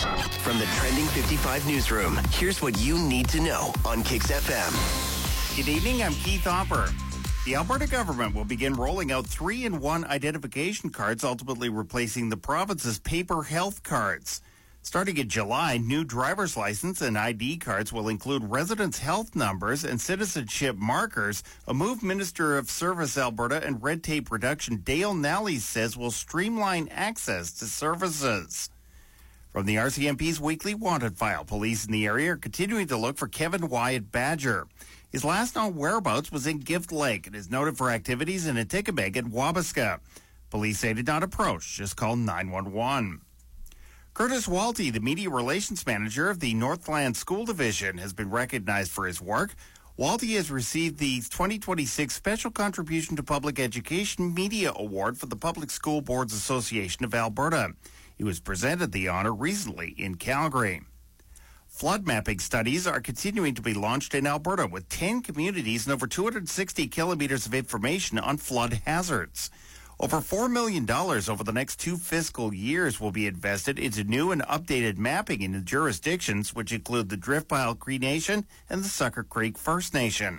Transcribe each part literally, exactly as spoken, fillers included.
From the Trending fifty-five newsroom, here's what you need to know on Kix F M. Good evening, I'm Keith Hopper. The Alberta government will begin rolling out three-in-one identification cards, ultimately replacing the province's paper health cards. Starting in July, new driver's license and I D cards will include residents' health numbers and citizenship markers, a move Minister of Service Alberta and Red Tape Reduction Dale Nally says will streamline access to services. From the R C M P's weekly wanted file, police in the area are continuing to look for Kevin Wyatt Badger. His last known whereabouts was in Gift Lake and is noted for activities in Atikamekw and Wabasca. Police say did not approach, just call nine one one. Curtis Walty, the media relations manager of the Northland School Division, has been recognized for his work. Walty has received the twenty twenty-six Special Contribution to Public Education Media Award for the Public School Boards Association of Alberta. He was presented the honor recently in Calgary. Flood mapping studies are continuing to be launched in Alberta with ten communities and over two hundred sixty kilometers of information on flood hazards. Over four million dollars over the next two fiscal years will be invested into new and updated mapping in the jurisdictions, which include the Driftpile Cree Nation and the Sucker Creek First Nation.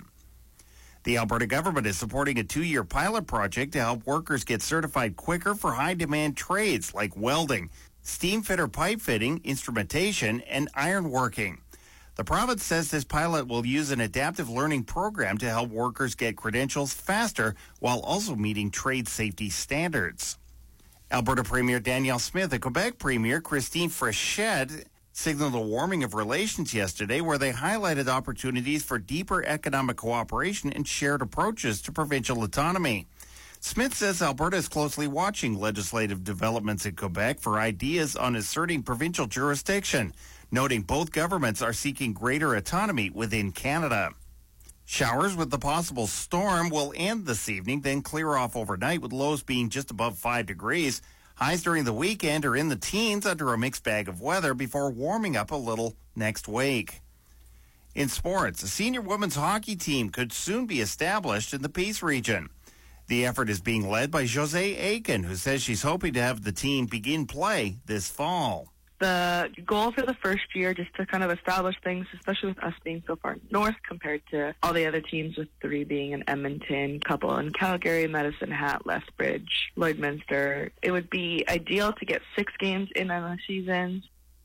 The Alberta government is supporting a two-year pilot project to help workers get certified quicker for high-demand trades like welding, steam fitter pipe fitting, instrumentation, and ironworking. The province says this pilot will use an adaptive learning program to help workers get credentials faster while also meeting trade safety standards. Alberta Premier Danielle Smith and Quebec Premier Christine Frechette signaled a warming of relations yesterday where they highlighted opportunities for deeper economic cooperation and shared approaches to provincial autonomy. Smith says Alberta is closely watching legislative developments in Quebec for ideas on asserting provincial jurisdiction, noting both governments are seeking greater autonomy within Canada. Showers with the possible storm will end this evening, then clear off overnight with lows being just above five degrees. Highs during the weekend are in the teens under a mixed bag of weather before warming up a little next week. In sports, a senior women's hockey team could soon be established in the Peace region. The effort is being led by Jose Aiken, who says she's hoping to have the team begin play this fall. The goal for the first year, just to kind of establish things, especially with us being so far north compared to all the other teams, with three being in Edmonton, couple in Calgary, Medicine Hat, Lethbridge, Lloydminster. It would be ideal to get six games in on a season.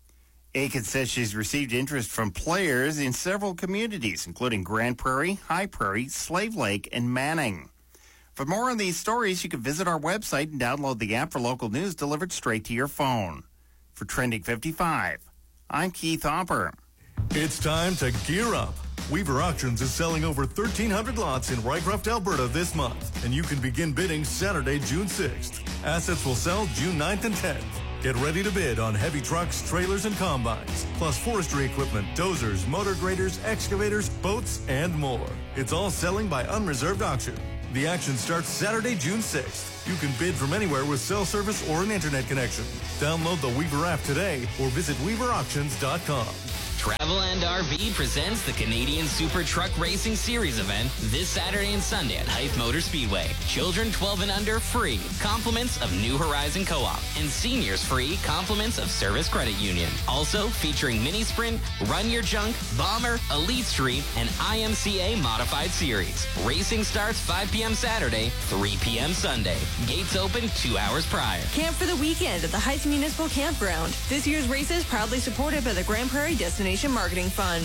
Aiken says she's received interest from players in several communities, including Grand Prairie, High Prairie, Slave Lake, and Manning. For more on these stories, you can visit our website and download the app for local news delivered straight to your phone. For Trending fifty-five, I'm Keith Hopper. It's time to gear up. Weaver Auctions is selling over thirteen hundred lots in Rycroft, Alberta this month, and you can begin bidding Saturday, June sixth. Assets will sell June ninth and tenth. Get ready to bid on heavy trucks, trailers, and combines, plus forestry equipment, dozers, motor graders, excavators, boats, and more. It's all selling by unreserved auction. The action starts Saturday, June sixth. You can bid from anywhere with cell service or an internet connection. Download the Weaver app today or visit weaver auctions dot com. Travel and R V presents the Canadian Super Truck Racing Series event this Saturday and Sunday at Hythe Motor Speedway. Children twelve and under free, compliments of New Horizon Co-op, and seniors free, compliments of Service Credit Union. Also featuring Mini Sprint, Run Your Junk, Bomber, Elite Street, and I M C A Modified Series. Racing starts five p.m. Saturday, three p.m. Sunday. Gates open two hours prior. Camp for the weekend at the Hythe Municipal Campground. This year's race is proudly supported by the Grand Prairie Destination Marketing Fund.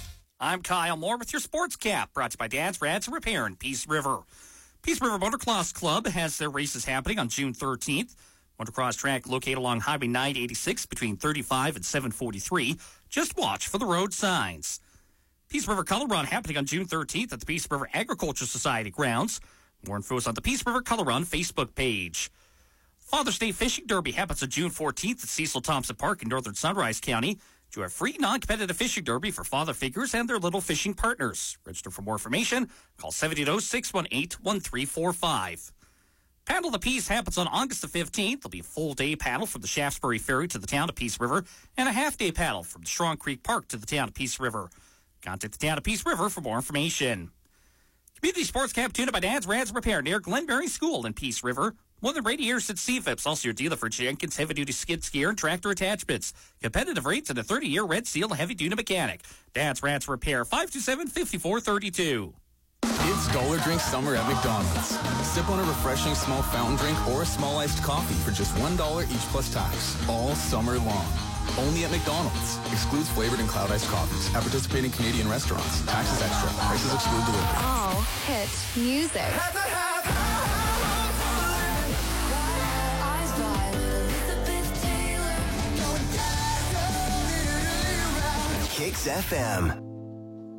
I'm Kyle Moore with your Sports Cap, brought to you by Dad's Rats and Repair in Peace River. Peace River Motocross Club has their races happening on June thirteenth. Motocross track located along Highway nine eighty-six between thirty-five and seven forty-three. Just watch for the road signs. Peace River Color Run happening on June thirteenth at the Peace River Agriculture Society grounds. More info is on the Peace River Color Run Facebook page. Father's Day Fishing Derby happens on June fourteenth at Cecil Thompson Park in northern Sunrise County. Do a free non-competitive fishing derby for father figures and their little fishing partners. Register for more information. Call seven eight zero, six one eight, one three four five. Paddle of the Peace happens on August the fifteenth. There'll be a full-day paddle from the Shaftesbury Ferry to the town of Peace River and a half-day paddle from the Strong Creek Park to the town of Peace River. Contact the town of Peace River for more information. Community Sports Cap tuned by Dad's Rads Repair near Glenberry School in Peace River. More than eighty years at C F I P S, also your dealer for Jenkins heavy-duty skid steer and tractor attachments. Competitive rates and a thirty-year Red Seal heavy-duty mechanic. Dad's Rats Repair, five two seven, five four three two. It's Dollar Drink Summer at McDonald's. Sip on a refreshing small fountain drink or a small iced coffee for just one dollar each plus tax, all summer long. Only at McDonald's. Excludes flavored and cloud iced coffees at participating Canadian restaurants. Taxes extra. Prices exclude delivery. All hit music. Kicks F M.